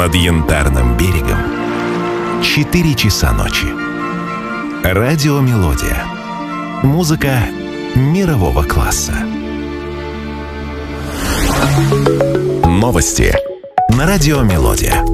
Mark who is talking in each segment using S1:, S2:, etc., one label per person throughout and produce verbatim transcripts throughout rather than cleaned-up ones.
S1: над Янтарным берегом четыре часа ночи. Радиомелодия. Музыка мирового класса. Новости на Радиомелодия.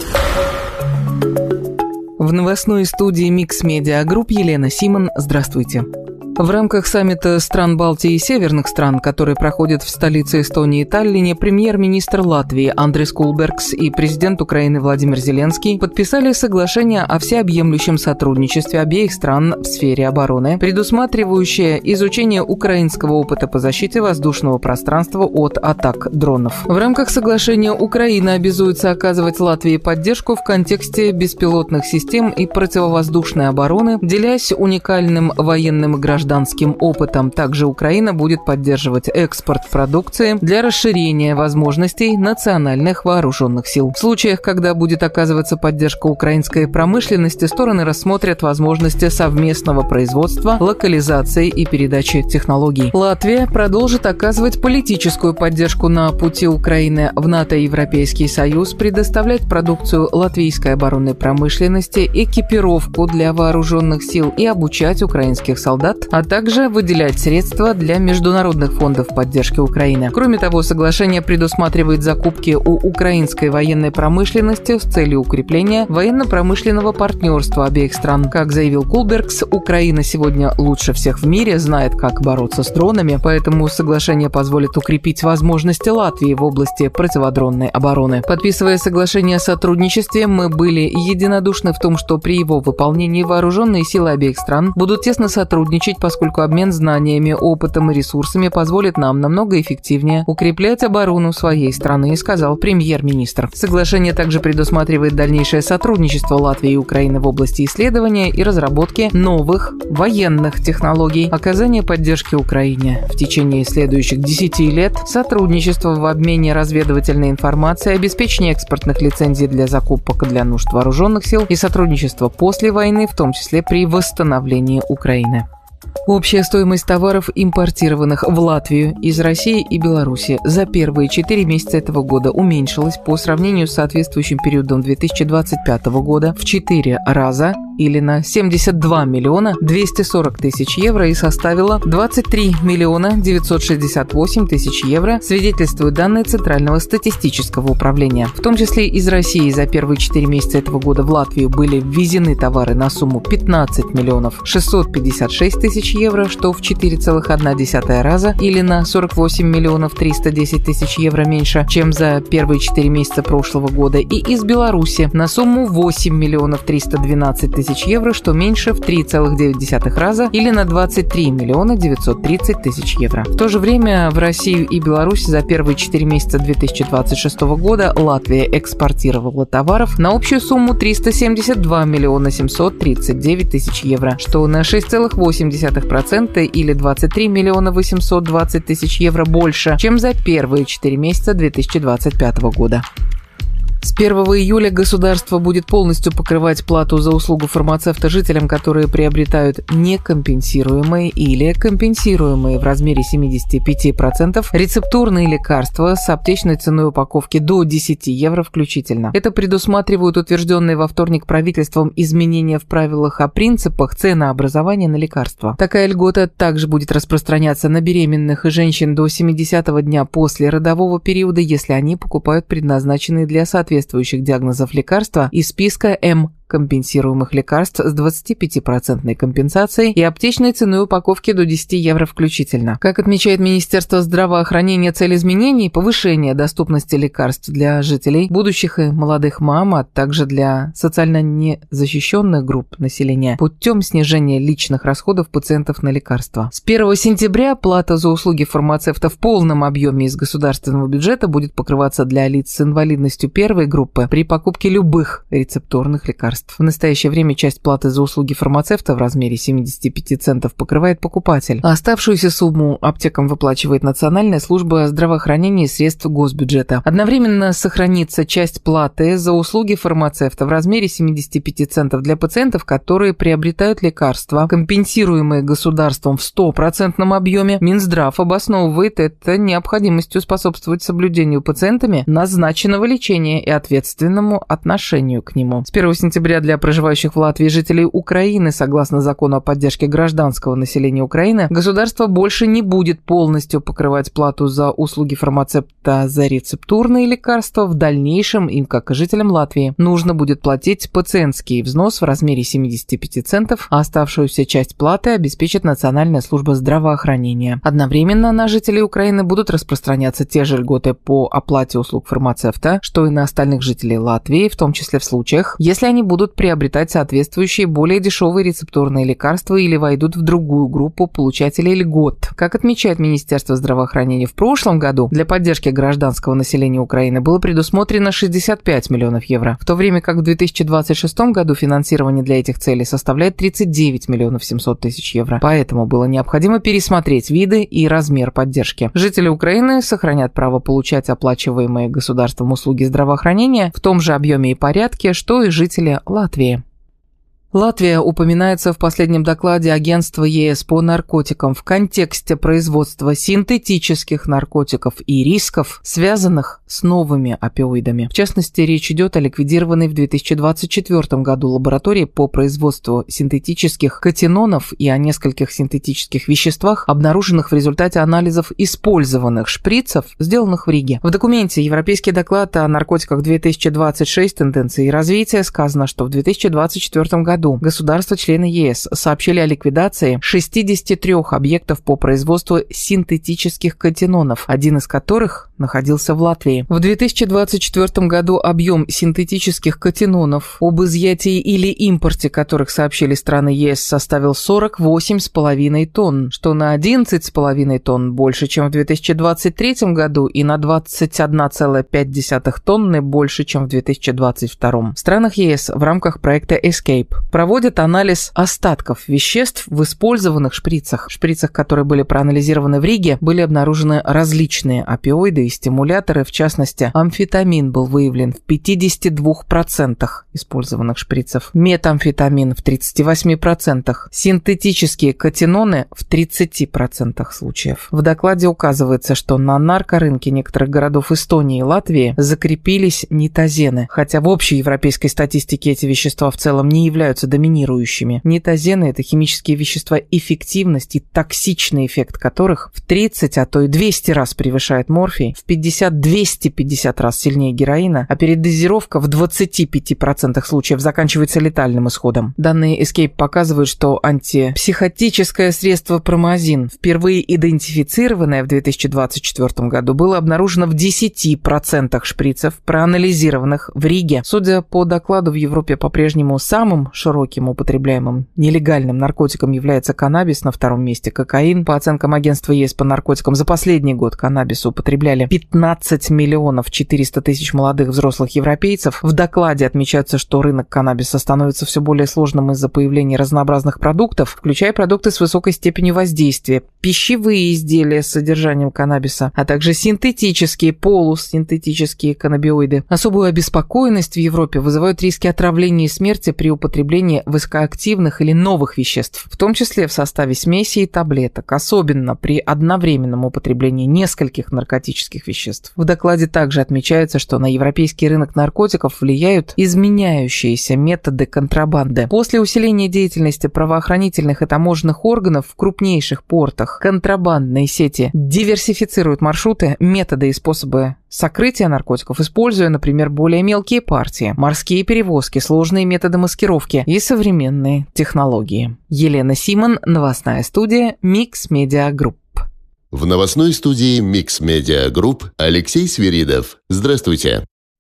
S2: В новостной студии Mix Media Group Елена Симон. Здравствуйте. В рамках саммита стран Балтии и северных стран, который проходит в столице Эстонии Таллине, премьер-министр Латвии Андрис Кулбергс и президент Украины Владимир Зеленский подписали соглашение о всеобъемлющем сотрудничестве обеих стран в сфере обороны, предусматривающее изучение украинского опыта по защите воздушного пространства от атак дронов. В рамках соглашения Украина обязуется оказывать Латвии поддержку в контексте беспилотных систем и противовоздушной обороны, делясь уникальным военным и гражданским гражданским опытом. Также Украина будет поддерживать экспорт продукции для расширения возможностей национальных вооруженных сил. В случаях, когда будет оказываться поддержка украинской промышленности, стороны рассмотрят возможности совместного производства, локализации и передачи технологий. Латвия продолжит оказывать политическую поддержку на пути Украины в НАТО и Европейский Союз, предоставлять продукцию латвийской оборонной промышленности, экипировку для вооруженных сил и обучать украинских солдат, а также выделять средства для международных фондов поддержки Украины. Кроме того, соглашение предусматривает закупки у украинской военной промышленности с целью укрепления военно-промышленного партнерства обеих стран. Как заявил Кулбергс, Украина сегодня лучше всех в мире знает, как бороться с дронами, поэтому соглашение позволит укрепить возможности Латвии в области противодронной обороны. Подписывая соглашение о сотрудничестве, мы были единодушны в том, что при его выполнении вооруженные силы обеих стран будут тесно сотрудничать, поскольку обмен знаниями, опытом и ресурсами позволит нам намного эффективнее укреплять оборону своей страны, сказал премьер-министр. Соглашение также предусматривает дальнейшее сотрудничество Латвии и Украины в области исследования и разработки новых военных технологий, оказание поддержки Украине в течение следующих десяти лет, сотрудничество в обмене разведывательной информацией, обеспечение экспортных лицензий для закупок для нужд вооруженных сил и сотрудничество после войны, в том числе при восстановлении Украины. Общая стоимость товаров, импортированных в Латвию из России и Беларуси за первые четыре месяца этого года уменьшилась по сравнению с соответствующим периодом две тысячи двадцать пятого года в четыре раза или на семьдесят два миллиона двести сорок тысяч евро и составила двадцать три миллиона девятьсот шестьдесят восемь тысяч евро, свидетельствуют данные Центрального статистического управления. В том числе из России за первые четыре месяца этого года в Латвию были ввезены товары на сумму пятнадцать миллионов шестьсот пятьдесят шесть тысяч евро, что в четыре целых одна десятая раза или на сорок восемь миллионов триста десять тысяч евро меньше, чем за первые четыре месяца прошлого года, и из Беларуси на сумму восемь миллионов триста двенадцать тысяч евро, что меньше в три целых девять десятых раза или на двадцать три миллиона девятьсот тридцать тысяч евро. В то же время в Россию и Беларусь за первые четыре месяца две тысячи двадцать шестого года Латвия экспортировала товаров на общую сумму триста семьдесят два миллиона семьсот тридцать девять тысяч евро, что на шесть целых восемь десятых процента или двадцать три миллиона восемьсот двадцать тысяч евро больше, чем за первые четыре месяца две тысячи двадцать пятого года. С первого июля государство будет полностью покрывать плату за услугу фармацевта жителям, которые приобретают некомпенсируемые или компенсируемые в размере семьдесят пять процентов рецептурные лекарства с аптечной ценой упаковки до десять евро включительно. Это предусматривают утвержденные во вторник правительством изменения в правилах о принципах ценообразования на лекарства. Такая льгота также будет распространяться на беременных и женщин до семидесятого дня после родового периода, если они покупают предназначенные для соответствующих соответствующих диагнозов лекарства из списка М компенсируемых лекарств с двадцатипятипроцентной компенсацией и аптечной ценой упаковки до десяти евро включительно. Как отмечает Министерство здравоохранения, цель изменений – повышение доступности лекарств для жителей, будущих и молодых мам, а также для социально незащищенных групп населения путем снижения личных расходов пациентов на лекарства. С первого сентября плата за услуги фармацевта в полном объеме из государственного бюджета будет покрываться для лиц с инвалидностью первой группы при покупке любых рецептурных лекарств. лекарств. В настоящее время часть платы за услуги фармацевта в размере семьдесят пять центов покрывает покупатель, а оставшуюся сумму аптекам выплачивает Национальная служба здравоохранения из средств госбюджета. Одновременно сохранится часть платы за услуги фармацевта в размере семьдесят пять центов для пациентов, которые приобретают лекарства, компенсируемые государством в стопроцентном объеме. Минздрав обосновывает это необходимостью способствовать соблюдению пациентами назначенного лечения и ответственному отношению к нему. С первого сентября для проживающих в Латвии жителей Украины, согласно закону о поддержке гражданского населения Украины, государство больше не будет полностью покрывать плату за услуги фармацевта за рецептурные лекарства. В дальнейшем им, как и жителям Латвии, нужно будет платить пациентский взнос в размере семьдесят пять центов, а оставшуюся часть платы обеспечит Национальная служба здравоохранения. Одновременно на жителей Украины будут распространяться те же льготы по оплате услуг фармацевта, что и на остальных жителей Латвии, в том числе в случаях, если они будут приобретать соответствующие более дешевые рецептурные лекарства или войдут в другую группу получателей льгот. Как отмечает Министерство здравоохранения, в прошлом году для поддержки гражданского населения Украины было предусмотрено шестьдесят пять миллионов евро, в то время как в две тысячи двадцать шестом году финансирование для этих целей составляет тридцать девять миллионов семьсот тысяч евро. Поэтому было необходимо пересмотреть виды и размер поддержки. Жители Украины сохранят право получать оплачиваемые государством услуги здравоохранения в том же объеме и порядке, что и жители Латвии. Латвия упоминается в последнем докладе Агентства ЕС по наркотикам в контексте производства синтетических наркотиков и рисков, связанных с новыми опиоидами. В частности, речь идет о ликвидированной в две тысячи двадцать четвёртом году лаборатории по производству синтетических катинонов и о нескольких синтетических веществах, обнаруженных в результате анализов использованных шприцев, сделанных в Риге. В документе «Европейский доклад о наркотиках две тысячи двадцать шесть. Тенденции и развитие» сказано, что в две тысячи двадцать четвёртом году государства-члены ЕС сообщили о ликвидации шестидесяти трёх объектов по производству синтетических катинонов, один из которых находился в Латвии. В две тысячи двадцать четвёртом году объем синтетических катинонов, об изъятии или импорте которых сообщили страны ЕС, составил сорок восемь с половиной тонн, что на одиннадцать с половиной тонн больше, чем в две тысячи двадцать третьем году, и на двадцать одна целая пять десятых тонны больше, чем в две тысячи двадцать втором. В странах ЕС в рамках проекта Escape проводят анализ остатков веществ в использованных шприцах. В шприцах, которые были проанализированы в Риге, были обнаружены различные опиоиды и стимуляторы, в частности, амфетамин был выявлен в пятидесяти двух процентах использованных шприцев, метамфетамин в тридцати восьми процентах, синтетические катиноны в тридцати процентах случаев. В докладе указывается, что на наркорынке некоторых городов Эстонии и Латвии закрепились нитозены, хотя в общей европейской статистике эти вещества в целом не являются доминирующими. Нитозены – это химические вещества, эффективность и токсичный эффект которых в тридцать, а то и двести раз превышает морфий, в пятьдесят - двести пятьдесят раз сильнее героина, а передозировка в двадцати пяти процентах случаев заканчивается летальным исходом. Данные Escape показывают, что антипсихотическое средство промазин, впервые идентифицированное в две тысячи двадцать четвёртом году, было обнаружено в десяти процентах шприцев, проанализированных в Риге. Судя по докладу, в Европе по-прежнему самым широким употребляемым нелегальным наркотиком является каннабис, на втором месте кокаин. По оценкам агентства ЕС по наркотикам, за последний год каннабис употребляли пятнадцать миллионов четыреста тысяч молодых взрослых европейцев. В докладе отмечается, что рынок каннабиса становится все более сложным из-за появления разнообразных продуктов, включая продукты с высокой степенью воздействия, пищевые изделия с содержанием каннабиса, а также синтетические, полусинтетические каннабиоиды. Особую обеспокоенность в Европе вызывают риски отравления и смерти при употреблении высокоактивных или новых веществ, в том числе в составе смеси и таблеток, особенно при одновременном употреблении нескольких наркотических веществ. В докладе также отмечается, что на европейский рынок наркотиков влияют изменяющиеся методы контрабанды. После усиления деятельности правоохранительных и таможенных органов в крупнейших портах контрабандные сети диверсифицируют маршруты, методы и способы сокрытия наркотиков, используя, например, более мелкие партии, морские перевозки, сложные методы маскировки и современные технологии. Елена Симон, новостная студия Mix Media Group.
S3: В новостной студии Mix Media Group Алексей Свиридов. Здравствуйте.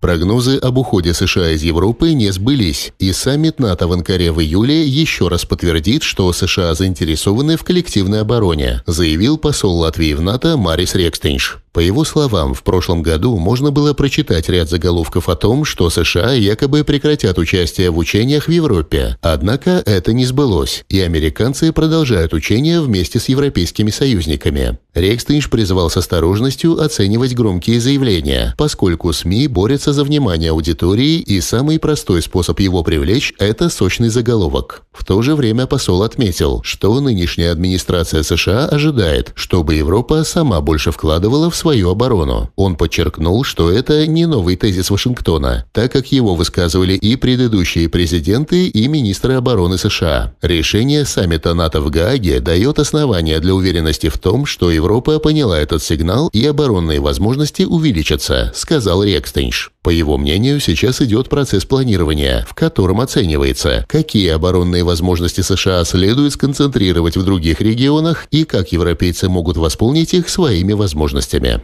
S3: Прогнозы об уходе США из Европы не сбылись, и саммит НАТО в Анкаре в июле еще раз подтвердит, что США заинтересованы в коллективной обороне, заявил посол Латвии в НАТО Марис Рекстенш. По его словам, в прошлом году можно было прочитать ряд заголовков о том, что США якобы прекратят участие в учениях в Европе. Однако это не сбылось, и американцы продолжают учения вместе с европейскими союзниками. Рекстенш призвал с осторожностью оценивать громкие заявления, поскольку СМИ борются за внимание аудитории, и самый простой способ его привлечь – это сочный заголовок. В то же время посол отметил, что нынешняя администрация США ожидает, чтобы Европа сама больше вкладывала в свою оборону. Он подчеркнул, что это не новый тезис Вашингтона, так как его высказывали и предыдущие президенты, и министры обороны США. Решение саммита НАТО в Гааге дает основания для уверенности в том, что Европа поняла этот сигнал и оборонные возможности увеличатся, сказал Рекстенш. По его мнению, сейчас идет процесс планирования, в котором оценивается, какие оборонные возможности США следует сконцентрировать в других регионах и как европейцы могут восполнить их своими возможностями.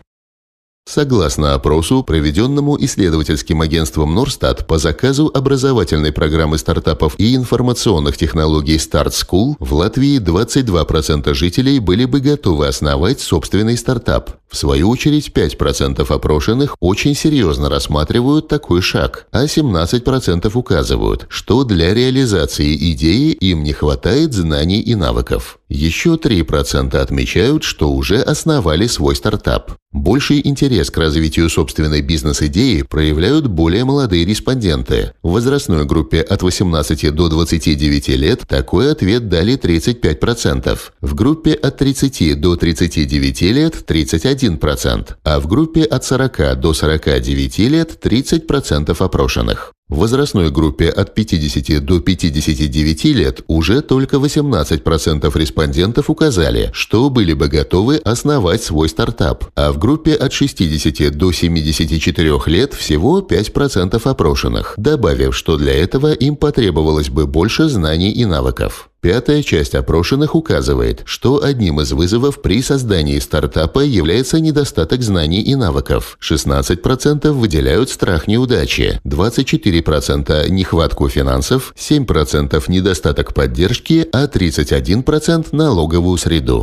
S3: Согласно опросу, проведенному исследовательским агентством Норстат по заказу образовательной программы стартапов и информационных технологий Start School, в Латвии двадцать два процента жителей были бы готовы основать собственный стартап. В свою очередь, пять процентов опрошенных очень серьезно рассматривают такой шаг, а семнадцать процентов указывают, что для реализации идеи им не хватает знаний и навыков. Еще три процента отмечают, что уже основали свой стартап. Больший интерес к развитию собственной бизнес-идеи проявляют более молодые респонденты. В возрастной группе от восемнадцати до двадцати девяти лет такой ответ дали тридцать пять процентов. В группе от тридцати до тридцати девяти лет – тридцать один процент, а в группе от сорока до сорока девяти лет – тридцать процентов опрошенных. В возрастной группе от пятидесяти до пятидесяти девяти лет уже только восемнадцать процентов респондентов указали, что были бы готовы основать свой стартап, а в группе от шестидесяти до семидесяти четырёх лет всего пять процентов опрошенных, добавив, что для этого им потребовалось бы больше знаний и навыков. Пятая часть опрошенных указывает, что одним из вызовов при создании стартапа является недостаток знаний и навыков. шестнадцать процентов выделяют страх неудачи, двадцать четыре процента нехватку финансов, семь процентов недостаток поддержки, а тридцать один процент налоговую среду.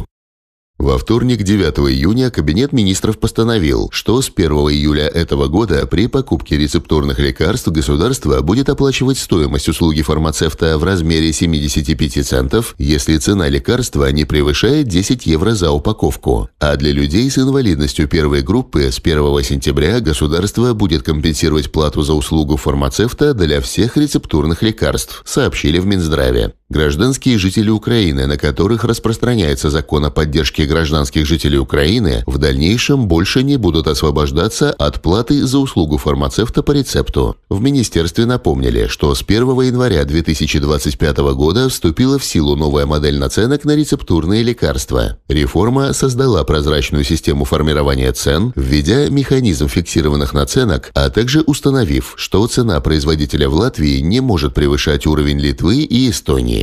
S3: Во вторник, девятого июня, Кабинет министров постановил, что с первого июля этого года при покупке рецептурных лекарств государство будет оплачивать стоимость услуги фармацевта в размере семидесяти пяти центов, если цена лекарства не превышает десять евро за упаковку. А для людей с инвалидностью первой группы с первого сентября государство будет компенсировать плату за услугу фармацевта для всех рецептурных лекарств, сообщили в Минздраве. Гражданские жители Украины, на которых распространяется закон о поддержке гражданских жителей Украины, в дальнейшем больше не будут освобождаться от платы за услугу фармацевта по рецепту. В министерстве напомнили, что с первого января две тысячи двадцать пятого года вступила в силу новая модель наценок на рецептурные лекарства. Реформа создала прозрачную систему формирования цен, введя механизм фиксированных наценок, а также установив, что цена производителя в Латвии не может превышать уровень Литвы и Эстонии.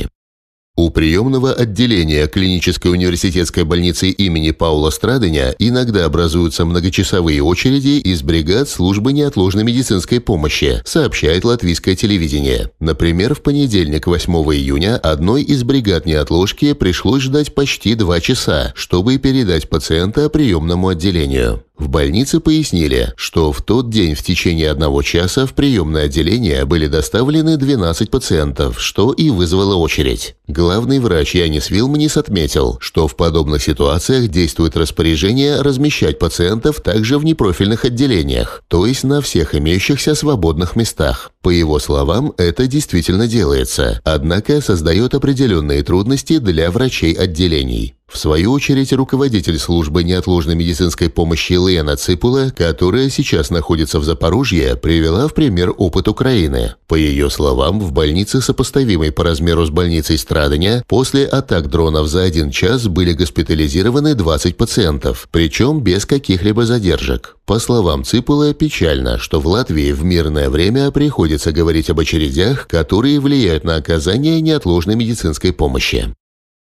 S3: У приемного отделения клинической университетской больницы имени Паула Страденя иногда образуются многочасовые очереди из бригад службы неотложной медицинской помощи, сообщает латвийское телевидение. Например, в понедельник, восьмого июня, одной из бригад неотложки пришлось ждать почти два часа, чтобы передать пациента приемному отделению. В больнице пояснили, что в тот день в течение одного часа в приемное отделение были доставлены двенадцать пациентов, что и вызвало очередь. Главный врач Янис Вилманис отметил, что в подобных ситуациях действует распоряжение размещать пациентов также в непрофильных отделениях, то есть на всех имеющихся свободных местах. По его словам, это действительно делается, однако создает определенные трудности для врачей отделений. В свою очередь, руководитель службы неотложной медицинской помощи Лена Ципула, которая сейчас находится в Запорожье, привела в пример опыт Украины. По ее словам, в больнице, сопоставимой по размеру с больницей Страденя, после атак дронов за один час были госпитализированы двадцать пациентов, причем без каких-либо задержек. По словам Ципула, печально, что в Латвии в мирное время приходится говорить об очередях, которые влияют на оказание неотложной медицинской помощи.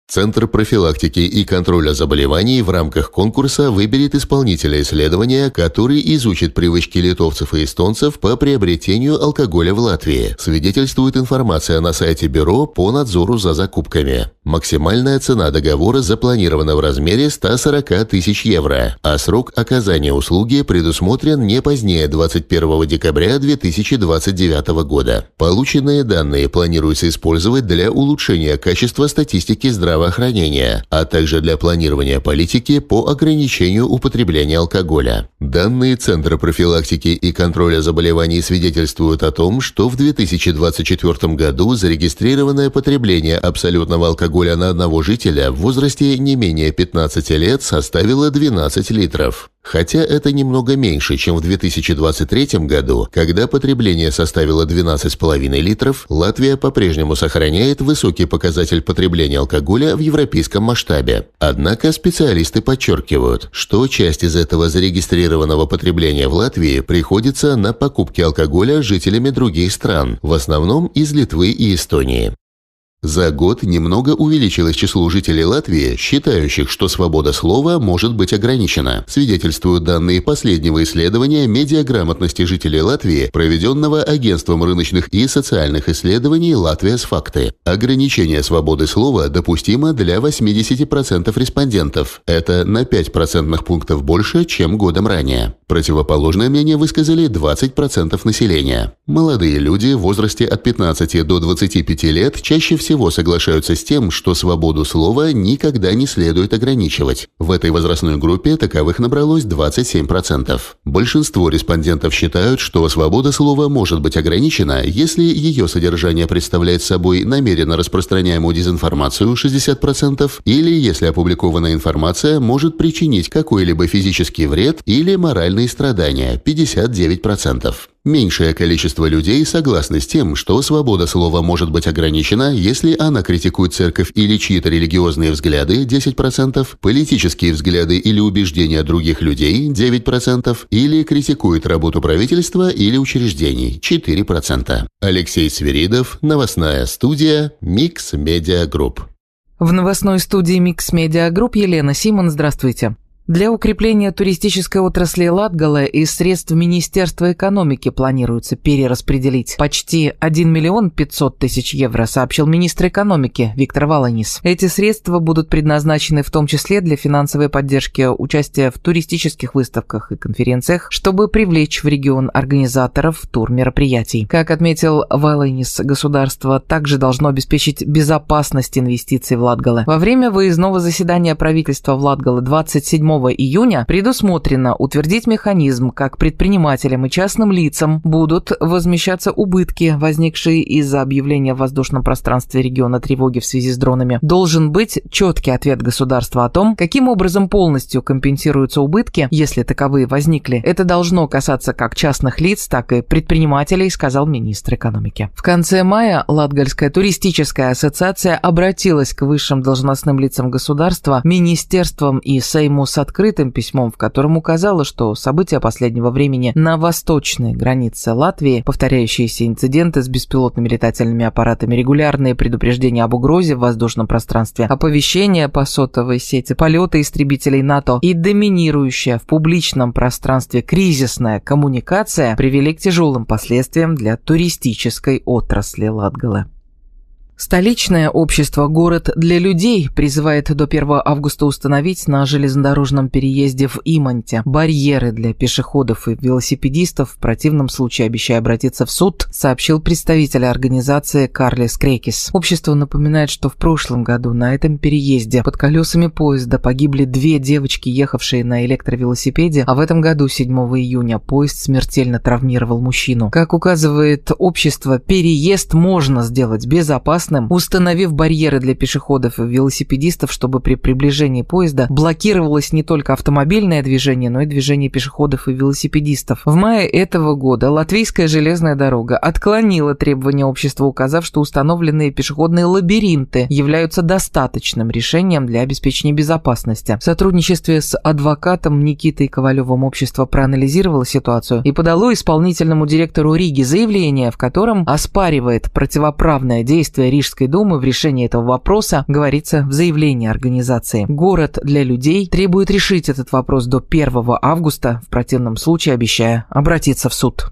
S3: Центр профилактики и контроля заболеваний в рамках конкурса выберет исполнителя исследования, который изучит привычки литовцев и эстонцев по приобретению алкоголя в Латвии, свидетельствует информация на сайте Бюро по надзору за закупками. Максимальная цена договора запланирована в размере ста сорока тысяч евро, а срок оказания услуги предусмотрен не позднее двадцать первого декабря две тысячи двадцать девятого года. Полученные данные планируется использовать для улучшения качества статистики здравоохранения, здравоохранения, а также для планирования политики по ограничению употребления алкоголя. Данные Центра профилактики и контроля заболеваний свидетельствуют о том, что в две тысячи двадцать четвёртом году зарегистрированное потребление абсолютного алкоголя на одного жителя в возрасте не менее пятнадцати лет составило двенадцать литров. Хотя это немного меньше, чем в две тысячи двадцать третьем году, когда потребление составило двенадцать с половиной литров, Латвия по-прежнему сохраняет высокий показатель потребления алкоголя в европейском масштабе. Однако специалисты подчеркивают, что часть из этого зарегистрированного потребления в Латвии приходится на покупки алкоголя жителями других стран, в основном из Литвы и Эстонии. За год немного увеличилось число жителей Латвии, считающих, что свобода слова может быть ограничена, свидетельствуют данные последнего исследования медиаграмотности жителей Латвии, проведенного Агентством рыночных и социальных исследований «Латвия с факты». Ограничение свободы слова допустимо для восьмидесяти процентов респондентов. Это на пять процентных пунктов больше, чем годом ранее. Противоположное мнение высказали двадцать процентов населения. Молодые люди в возрасте от пятнадцати до двадцати пяти лет чаще всего всего соглашаются с тем, что свободу слова никогда не следует ограничивать. В этой возрастной группе таковых набралось двадцать семь процентов. Большинство респондентов считают, что свобода слова может быть ограничена, если ее содержание представляет собой намеренно распространяемую дезинформацию шестьдесят процентов или если опубликованная информация может причинить какой-либо физический вред или моральные страдания пятьдесят девять процентов. Меньшее количество людей согласны с тем, что свобода слова может быть ограничена, если она критикует церковь или чьи-то религиозные взгляды десять процентов, политические взгляды или убеждения других людей девять процентов или критикует работу правительства или учреждений четыре процента. Алексей Свиридов, новостная студия Mix Media Group.
S2: В новостной студии Mix Media Group Елена Симон, здравствуйте. Для укрепления туристической отрасли Латгале из средств Министерства экономики планируется перераспределить почти один миллион пятьсот тысяч евро, сообщил министр экономики Виктор Валайнис. Эти средства будут предназначены в том числе для финансовой поддержки участия в туристических выставках и конференциях, чтобы привлечь в регион организаторов турмероприятий. Как отметил Валайнис, государство также должно обеспечить безопасность инвестиций в Латгале. Во время выездного заседания правительства в Латгале двадцать седьмого июня предусмотрено утвердить механизм, как предпринимателям и частным лицам будут возмещаться убытки, возникшие из-за объявления в воздушном пространстве региона тревоги в связи с дронами. Должен быть четкий ответ государства о том, каким образом полностью компенсируются убытки, если таковые возникли. Это должно касаться как частных лиц, так и предпринимателей, сказал министр экономики. В конце мая Латгальская туристическая ассоциация обратилась к высшим должностным лицам государства, министерствам и Сейму с открытым письмом, в котором указала, что события последнего времени на восточной границе Латвии, повторяющиеся инциденты с беспилотными летательными аппаратами, регулярные предупреждения об угрозе в воздушном пространстве, оповещения по сотовой сети, полеты истребителей НАТО и доминирующая в публичном пространстве кризисная коммуникация привели к тяжелым последствиям для туристической отрасли Латгале. Столичное общество «Город для людей» призывает до первого августа установить на железнодорожном переезде в Иманте барьеры для пешеходов и велосипедистов, в противном случае обещая обратиться в суд, сообщил представитель организации Карлис Крекис. Общество напоминает, что в прошлом году на этом переезде под колесами поезда погибли две девочки, ехавшие на электровелосипеде, а в этом году, седьмого июня, поезд смертельно травмировал мужчину. Как указывает общество, переезд можно сделать безопасным, установив барьеры для пешеходов и велосипедистов, чтобы при приближении поезда блокировалось не только автомобильное движение, но и движение пешеходов и велосипедистов. В мае этого года Латвийская железная дорога отклонила требования общества, указав, что установленные пешеходные лабиринты являются достаточным решением для обеспечения безопасности. В сотрудничестве с адвокатом Никитой Ковалевым общество проанализировало ситуацию и подало исполнительному директору Риги заявление, в котором оспаривает противоправное действие Рижской думы в решении этого вопроса, говорится в заявлении организации. Город для людей требует решить этот вопрос до первого августа, в противном случае обещая обратиться в суд.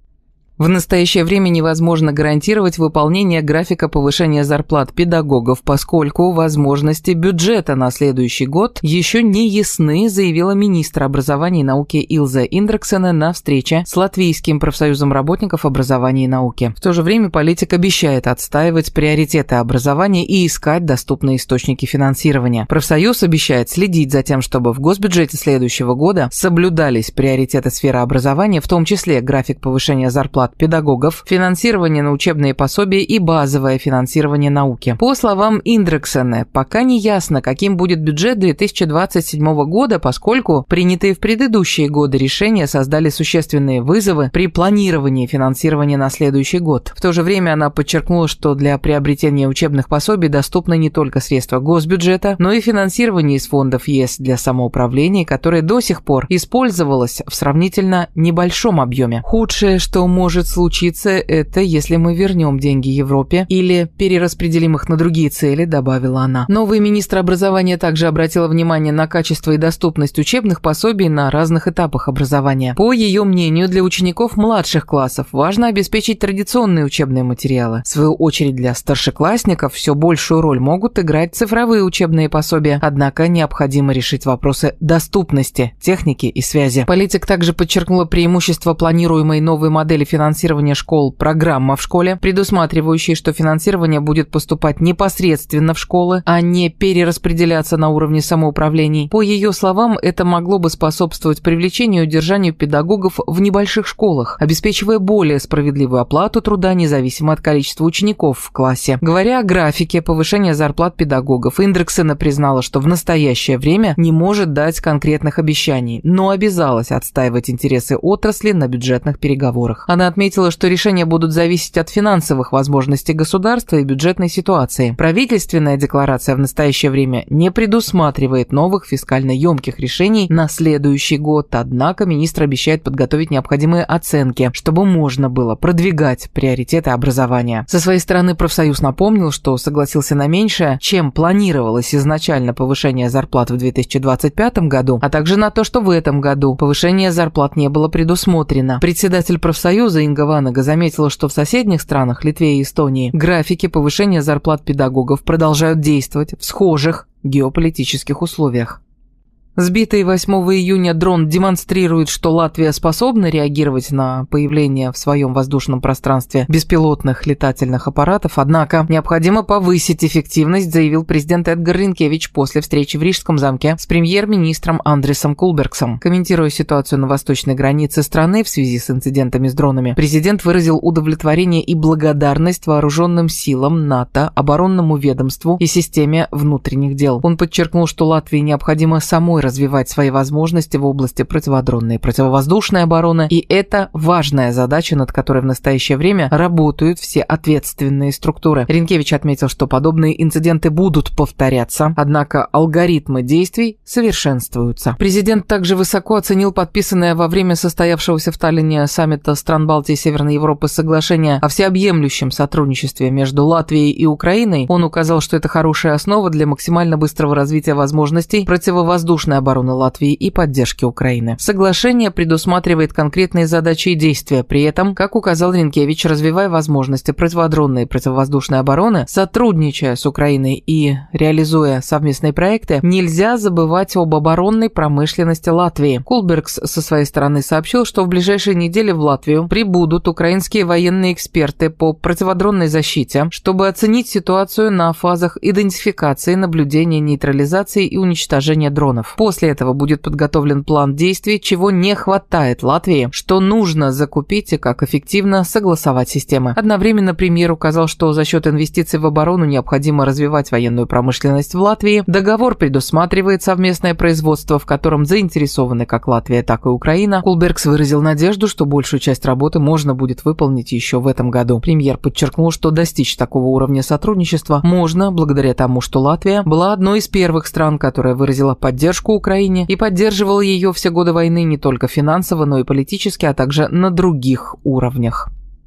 S2: В настоящее время невозможно гарантировать выполнение графика повышения зарплат педагогов, поскольку возможности бюджета на следующий год еще не ясны, заявила министр образования и науки Илза Индрексене на встрече с Латвийским профсоюзом работников образования и науки. В то же время политик обещает отстаивать приоритеты образования и искать доступные источники финансирования. Профсоюз обещает следить за тем, чтобы в госбюджете следующего года соблюдались приоритеты сферы образования, в том числе график повышения зарплат педагогов, финансирование на учебные пособия и базовое финансирование науки. По словам Индрексене, пока не ясно, каким будет бюджет две тысячи двадцать седьмого года, поскольку принятые в предыдущие годы решения создали существенные вызовы при планировании финансирования на следующий год. В то же время она подчеркнула, что для приобретения учебных пособий доступны не только средства госбюджета, но и финансирование из фондов ЕС для самоуправления, которое до сих пор использовалось в сравнительно небольшом объеме. Худшее, что может случиться, это если мы вернем деньги Европе или перераспределим их на другие цели, добавила она. Новый министр образования также обратила внимание на качество и доступность учебных пособий на разных этапах образования. По ее мнению, для учеников младших классов важно обеспечить традиционные учебные материалы. В свою очередь, для старшеклассников все большую роль могут играть цифровые учебные пособия, однако необходимо решить вопросы доступности, техники и связи. Политик также подчеркнула преимущество планируемой новой модели финансирования финансирование школ «Программа в школе», предусматривающей, что финансирование будет поступать непосредственно в школы, а не перераспределяться на уровне самоуправлений. По ее словам, это могло бы способствовать привлечению и удержанию педагогов в небольших школах, обеспечивая более справедливую оплату труда независимо от количества учеников в классе. Говоря о графике повышения зарплат педагогов, Индрексене признала, что в настоящее время не может дать конкретных обещаний, но обязалась отстаивать интересы отрасли на бюджетных переговорах. Она отметила, что решения будут зависеть от финансовых возможностей государства и бюджетной ситуации. Правительственная декларация в настоящее время не предусматривает новых фискально емких решений на следующий год, однако министр обещает подготовить необходимые оценки, чтобы можно было продвигать приоритеты образования. Со своей стороны профсоюз напомнил, что согласился на меньшее, чем планировалось изначально повышение зарплат в две тысячи двадцать пятом году, а также на то, что в этом году повышение зарплат не было предусмотрено. Председатель профсоюза Инга Ванага заметила, что в соседних странах, Литве и Эстонии, графики повышения зарплат педагогов продолжают действовать в схожих геополитических условиях. Сбитый восьмого июня дрон демонстрирует, что Латвия способна реагировать на появление в своем воздушном пространстве беспилотных летательных аппаратов, однако необходимо повысить эффективность, заявил президент Эдгар Ринкевич после встречи в Рижском замке с премьер-министром Андресом Кулбергсом. Комментируя ситуацию на восточной границе страны в связи с инцидентами с дронами, президент выразил удовлетворение и благодарность вооруженным силам НАТО, оборонному ведомству и системе внутренних дел. Он подчеркнул, что Латвии необходимо самой развивать свои возможности в области противодронной и противовоздушной обороны, и это важная задача, над которой в настоящее время работают все ответственные структуры. Ринкевич отметил, что подобные инциденты будут повторяться, однако алгоритмы действий совершенствуются. Президент также высоко оценил подписанное во время состоявшегося в Таллине саммита стран Балтии и Северной Европы соглашение о всеобъемлющем сотрудничестве между Латвией и Украиной. Он указал, что это хорошая основа для максимально быстрого развития возможностей противовоздушной обороны Латвии и поддержки Украины. Соглашение предусматривает конкретные задачи и действия. При этом, как указал Ринкевич, развивая возможности противодронной и противовоздушной обороны, сотрудничая с Украиной и реализуя совместные проекты, нельзя забывать об оборонной промышленности Латвии. Кулбергс со своей стороны сообщил, что в ближайшие недели в Латвию прибудут украинские военные эксперты по противодронной защите, чтобы оценить ситуацию на фазах идентификации, наблюдения, нейтрализации и уничтожения дронов. После этого будет подготовлен план действий, чего не хватает Латвии, что нужно закупить и как эффективно согласовать системы. Одновременно премьер указал, что за счет инвестиций в оборону необходимо развивать военную промышленность в Латвии. Договор предусматривает совместное производство, в котором заинтересованы как Латвия, так и Украина. Кулбергс выразил надежду, что большую часть работы можно будет выполнить еще в этом году. Премьер подчеркнул, что достичь такого уровня сотрудничества можно благодаря тому, что Латвия была одной из первых стран, которая выразила поддержку Украине и поддерживал ее все годы войны не только финансово, но и политически, а также на других уровнях.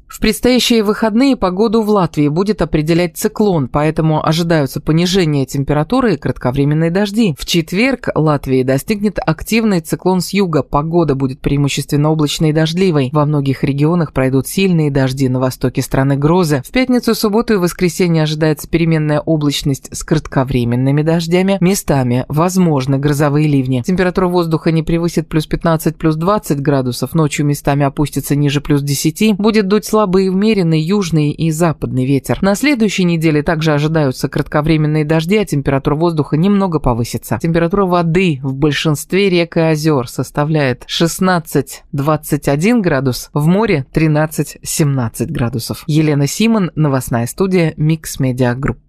S2: В предстоящие выходные погоду в Латвии будет определять циклон, поэтому ожидаются понижение температуры и кратковременные дожди. В четверг Латвии достигнет активный циклон с юга. Погода будет преимущественно облачной и дождливой. Во многих регионах пройдут сильные дожди, на востоке страны грозы. В пятницу, субботу и воскресенье ожидается переменная облачность с кратковременными дождями. Местами возможны грозовые ливни. Температура воздуха не превысит плюс пятнадцать, плюс двадцать градусов. Ночью местами опустится ниже плюс десяти. Будет дуть слабый и умеренный южный и западный ветер. На следующей неделе также ожидаются кратковременные дожди, а температура воздуха немного повысится. Температура воды в большинстве рек и озер составляет шестнадцать - двадцать один градус, в море тринадцать - семнадцать градусов. Елена Симон, новостная студия Микс Медиа Групп.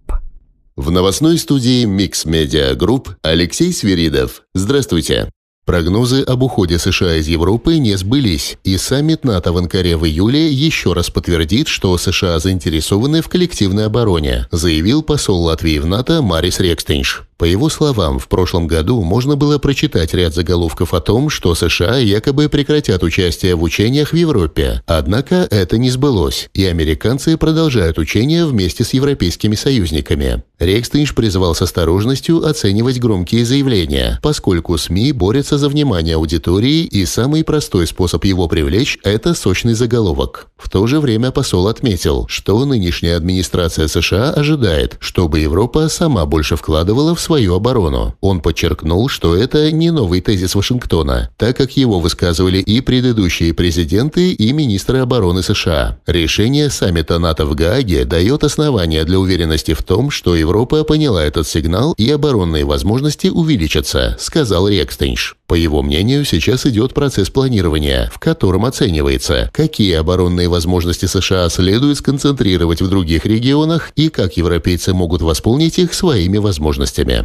S3: В новостной студии Микс Медиа Групп Алексей Свиридов. Здравствуйте. Прогнозы об уходе США из Европы не сбылись, и саммит НАТО в Анкаре в июле еще раз подтвердит, что США заинтересованы в коллективной обороне, заявил посол Латвии в НАТО Марис Рекстенш. По его словам, в прошлом году можно было прочитать ряд заголовков о том, что США якобы прекратят участие в учениях в Европе. Однако это не сбылось, и американцы продолжают учения вместе с европейскими союзниками. Рекстенш призвал с осторожностью оценивать громкие заявления, поскольку СМИ борются за внимание аудитории, и самый простой способ его привлечь – это сочный заголовок. В то же время посол отметил, что нынешняя администрация США ожидает, чтобы Европа сама больше вкладывала в свою оборону. Он подчеркнул, что это не новый тезис Вашингтона, так как его высказывали и предыдущие президенты, и министры обороны США. Решение саммита НАТО в Гааге дает основания для уверенности в том, что Европа поняла этот сигнал и оборонные возможности увеличатся, сказал Рекстенш. По его мнению, сейчас идет процесс планирования, в котором оценивается, какие оборонные возможности США следует сконцентрировать в других регионах и как европейцы могут восполнить их своими возможностями.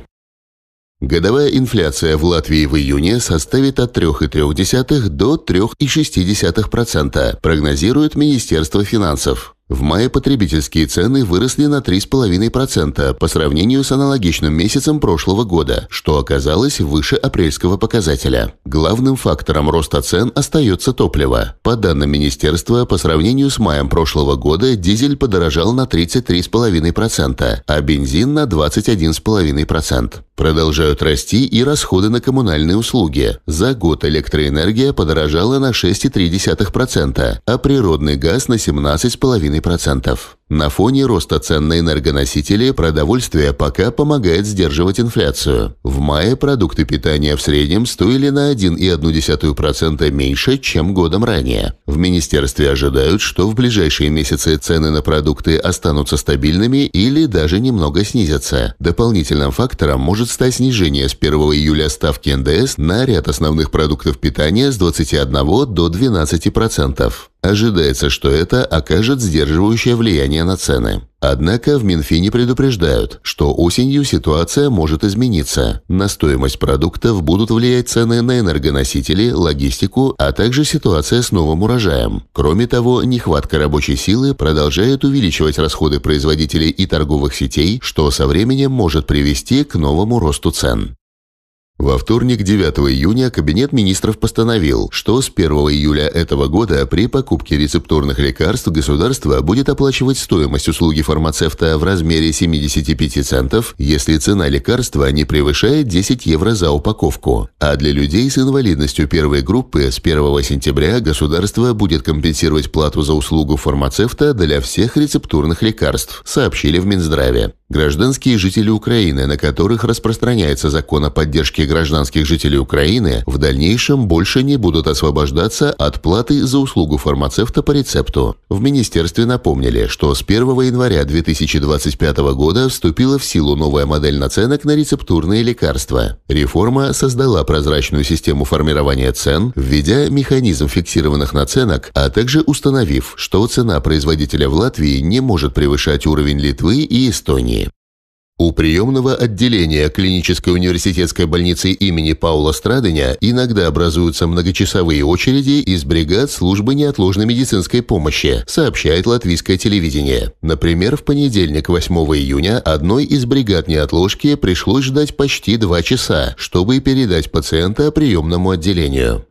S3: Годовая инфляция в Латвии в июне составит от трёх целых трёх десятых до трёх целых шести десятых процента, прогнозирует Министерство финансов. В мае потребительские цены выросли на три целых пять десятых процента по сравнению с аналогичным месяцем прошлого года, что оказалось выше апрельского показателя. Главным фактором роста цен остается топливо. По данным министерства, по сравнению с маем прошлого года дизель подорожал на тридцать три целых пять десятых процента, а бензин на двадцать один целых пять десятых процента. Продолжают расти и расходы на коммунальные услуги. За год электроэнергия подорожала на шесть целых три десятых процента, а природный газ на семнадцать целых пять десятых процента. На фоне роста цен на энергоносители продовольствие пока помогает сдерживать инфляцию. В мае продукты питания в среднем стоили на один целых одну десятую процента меньше, чем годом ранее. В министерстве ожидают, что в ближайшие месяцы цены на продукты останутся стабильными или даже немного снизятся. Дополнительным фактором может стать снижение с первого июля ставки эн дэ эс на ряд основных продуктов питания с двадцати одного до двенадцати процентов. Ожидается, что это окажет сдерживающее влияние на цены. Однако в Минфине предупреждают, что осенью ситуация может измениться. На стоимость продуктов будут влиять цены на энергоносители, логистику, а также ситуация с новым урожаем. Кроме того, нехватка рабочей силы продолжает увеличивать расходы производителей и торговых сетей, что со временем может привести к новому росту цен. Во вторник, девятого июня, Кабинет министров постановил, что с первого июля этого года при покупке рецептурных лекарств государство будет оплачивать стоимость услуги фармацевта в размере семидесяти пяти центов, если цена лекарства не превышает десять евро за упаковку. А для людей с инвалидностью первой группы с первого сентября государство будет компенсировать плату за услугу фармацевта для всех рецептурных лекарств, сообщили в Минздраве. Гражданские жители Украины, на которых распространяется закон о поддержке гражданских жителей Украины, в дальнейшем больше не будут освобождаться от платы за услугу фармацевта по рецепту. В министерстве напомнили, что с первого января две тысячи двадцать пятого года вступила в силу новая модель наценок на рецептурные лекарства. Реформа создала прозрачную систему формирования цен, введя механизм фиксированных наценок, а также установив, что цена производителя в Латвии не может превышать уровень Литвы и Эстонии. У приемного отделения клинической университетской больницы имени Паула Страденя иногда образуются многочасовые очереди из бригад службы неотложной медицинской помощи, сообщает латвийское телевидение. Например, в понедельник, восьмого июня, одной из бригад неотложки пришлось ждать почти два часа, чтобы передать пациента приемному отделению.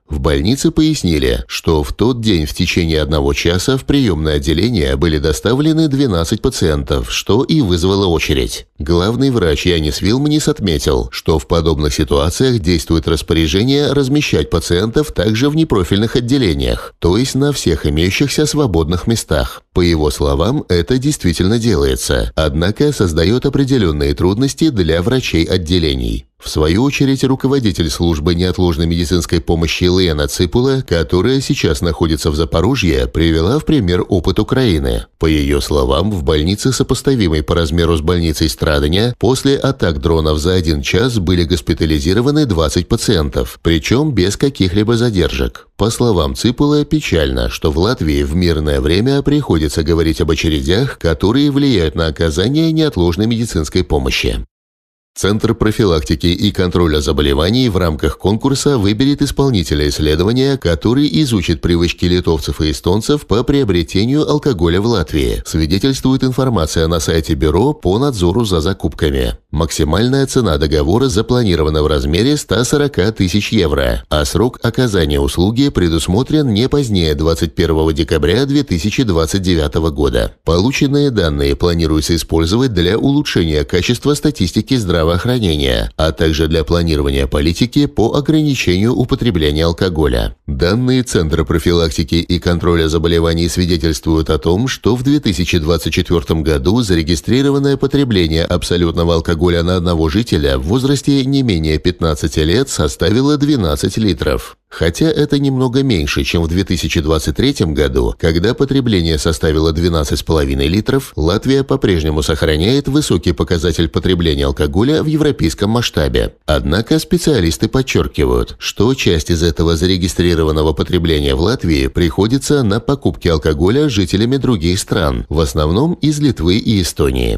S3: В больнице пояснили, что в тот день в течение одного часа в приемное отделение были доставлены двенадцать пациентов, что и вызвало очередь. Главный врач Янис Вилманис отметил, что в подобных ситуациях действует распоряжение размещать пациентов также в непрофильных отделениях, то есть на всех имеющихся свободных местах. По его словам, это действительно делается, однако создает определенные трудности для врачей отделений. В свою очередь, руководитель службы неотложной медицинской помощи Лена Ципула, которая сейчас находится в Запорожье, привела в пример опыт Украины. По ее словам, в больнице, сопоставимой по размеру с больницей Страдания, после атак дронов за один час были госпитализированы двадцать пациентов, причем без каких-либо задержек. По словам Ципула, печально, что в Латвии в мирное время приходится говорить об очередях, которые влияют на оказание неотложной медицинской помощи. Центр профилактики и контроля заболеваний в рамках конкурса выберет исполнителя исследования, который изучит привычки литовцев и эстонцев по приобретению алкоголя в Латвии, свидетельствует информация на сайте Бюро по надзору за закупками. Максимальная цена договора запланирована в размере ста сорока тысяч евро, а срок оказания услуги предусмотрен не позднее двадцать первого декабря две тысячи двадцать девятого года. Полученные данные планируется использовать для улучшения качества статистики здравоохранения. здравоохранения, а также для планирования политики по ограничению употребления алкоголя. Данные Центра профилактики и контроля заболеваний свидетельствуют о том, что в две тысячи двадцать четвёртом году зарегистрированное потребление абсолютного алкоголя на одного жителя в возрасте не менее пятнадцати лет составило двенадцать литров. Хотя это немного меньше, чем в две тысячи двадцать третьем году, когда потребление составило двенадцать с половиной литров, Латвия по-прежнему сохраняет высокий показатель потребления алкоголя в европейском масштабе. Однако специалисты подчеркивают, что часть из этого зарегистрированного потребления в Латвии приходится на покупки алкоголя жителями других стран, в основном из Литвы и Эстонии.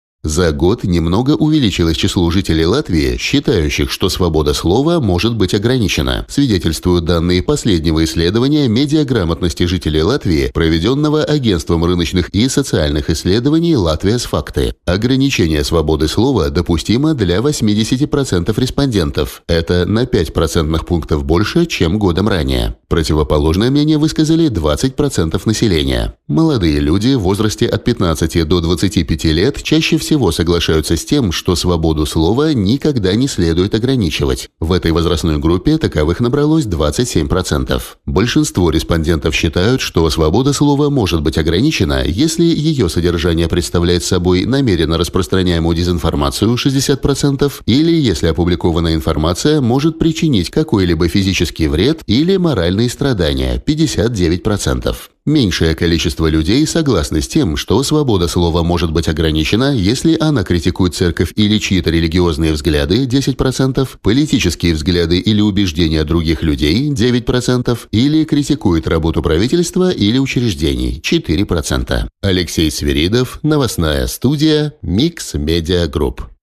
S3: За год немного увеличилось число жителей Латвии, считающих, что свобода слова может быть ограничена, свидетельствуют данные последнего исследования медиаграмотности жителей Латвии, проведенного Агентством рыночных и социальных исследований «Латвия с факты». Ограничение свободы слова допустимо для восьмидесяти процентов респондентов. Это на пять процентных пунктов больше, чем годом ранее. Противоположное мнение высказали двадцать процентов населения. Молодые люди в возрасте от пятнадцати до двадцати пяти лет чаще всего всего соглашаются с тем, что свободу слова никогда не следует ограничивать. В этой возрастной группе таковых набралось двадцать семь процентов. Большинство респондентов считают, что свобода слова может быть ограничена, если ее содержание представляет собой намеренно распространяемую дезинформацию шестьдесят процентов или если опубликованная информация может причинить какой-либо физический вред или моральные страдания пятьдесят девять процентов. Меньшее количество людей согласны с тем, что свобода слова может быть ограничена, если она критикует церковь или чьи-то религиозные взгляды десять процентов, политические взгляды или убеждения других людей девять процентов или критикует работу правительства или учреждений четыре процента. Алексей Свиридов, новостная студия Микс Медиа Групп.